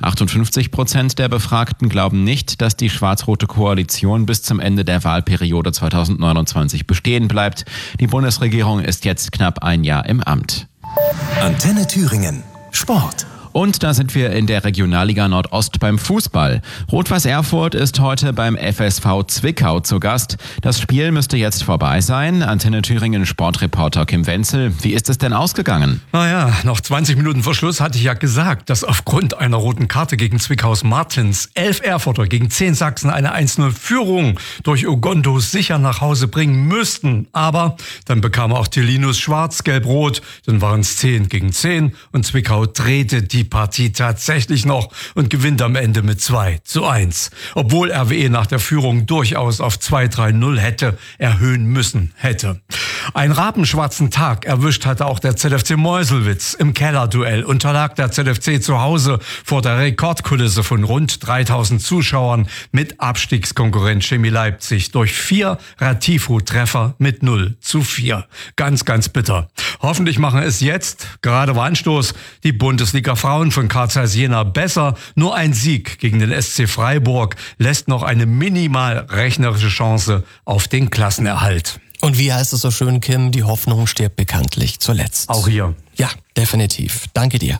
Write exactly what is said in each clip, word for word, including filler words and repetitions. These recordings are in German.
achtundfünfzig Prozent der Befragten glauben nicht, dass die schwarz-rote Koalition bis zum Ende der Wahlperiode zweitausendneunundzwanzig bestehen bleibt. Die Bundesregierung ist jetzt knapp ein Jahr im Amt. Antenne Thüringen. Sport. Und da sind wir in der Regionalliga Nordost beim Fußball. Rot-Weiß Erfurt ist heute beim F S V Zwickau zu Gast. Das Spiel müsste jetzt vorbei sein. Antenne Thüringen Sportreporter Kim Wenzel. Wie ist es denn ausgegangen? Naja, noch zwanzig Minuten vor Schluss hatte ich ja gesagt, dass aufgrund einer roten Karte gegen Zwickaus Martins elf Erfurter gegen zehn Sachsen eine eins null Führung durch Ogondo sicher nach Hause bringen müssten. Aber dann bekam auch Telinus schwarz, gelb-rot. Dann waren es zehn gegen zehn und Zwickau drehte die Die Partie tatsächlich noch und gewinnt am Ende mit zwei zu eins. Obwohl R W E nach der Führung durchaus auf zwei drei null hätte erhöhen müssen hätte. Einen rabenschwarzen Tag erwischt hatte auch der Z F C Meuselwitz. Im Kellerduell unterlag der Z F C zu Hause vor der Rekordkulisse von rund dreitausend Zuschauern mit Abstiegskonkurrent Chemie Leipzig durch vier Ratifo-Treffer mit null zu vier. Ganz, ganz bitter. Hoffentlich machen es jetzt, gerade war Anstoß, die Bundesliga Frauen von Karl Zeiss Jena besser. Nur ein Sieg gegen den S C Freiburg lässt noch eine minimal rechnerische Chance auf den Klassenerhalt. Und wie heißt es so schön, Kim, die Hoffnung stirbt bekanntlich zuletzt. Auch hier. Ja, definitiv. Danke dir.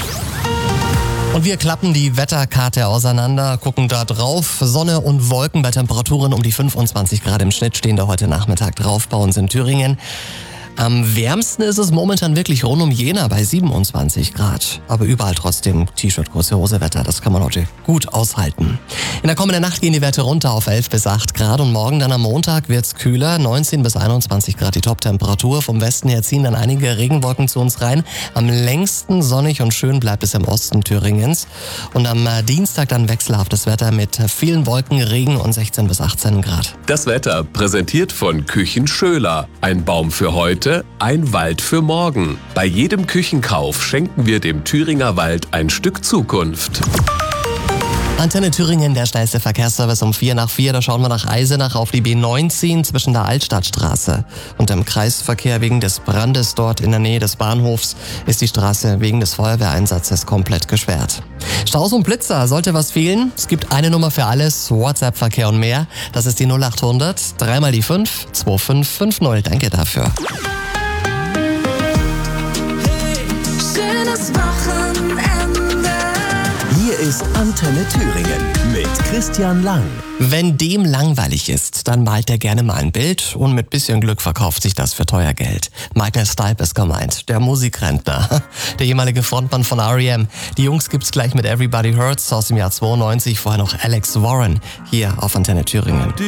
Und wir klappen die Wetterkarte auseinander, gucken da drauf. Sonne und Wolken bei Temperaturen um die fünfundzwanzig Grad im Schnitt stehen da heute Nachmittag drauf bei uns in Thüringen. Am wärmsten ist es momentan wirklich rund um Jena bei siebenundzwanzig Grad. Aber überall trotzdem T-Shirt, kurze Hose Wetter. Das kann man heute gut aushalten. In der kommenden Nacht gehen die Werte runter auf elf bis acht Grad und morgen dann am Montag wird's kühler. neunzehn bis einundzwanzig Grad die Toptemperatur. Vom Westen her ziehen dann einige Regenwolken zu uns rein. Am längsten sonnig und schön bleibt es im Osten Thüringens. Und am Dienstag dann wechselhaftes Wetter mit vielen Wolken, Regen und sechzehn bis achtzehn Grad. Das Wetter präsentiert von Küchen Schöler. Ein Baum für heute, ein Wald für morgen. Bei jedem Küchenkauf schenken wir dem Thüringer Wald ein Stück Zukunft. Antenne Thüringen, der schnellste Verkehrsservice um vier nach vier. Da schauen wir nach Eisenach auf die B neunzehn zwischen der Altstadtstraße und dem Kreisverkehr. Wegen des Brandes dort in der Nähe des Bahnhofs ist die Straße wegen des Feuerwehreinsatzes komplett gesperrt. Staus und Blitzer, sollte was fehlen? Es gibt eine Nummer für alles, WhatsApp-Verkehr und mehr. Das ist die null acht hundert, dreimal die fünf, zwei fünf fünf null. Danke dafür. Hier ist Antenne Thüringen mit Christian Lang. Wenn dem langweilig ist, dann malt er gerne mal ein Bild und mit bisschen Glück verkauft sich das für teuer Geld. Michael Stipe ist gemeint, der Musikrentner, der ehemalige Frontmann von R E M. Die Jungs gibt's gleich mit Everybody Hurts aus dem Jahr zweiundneunzig, vorher noch Alex Warren hier auf Antenne Thüringen.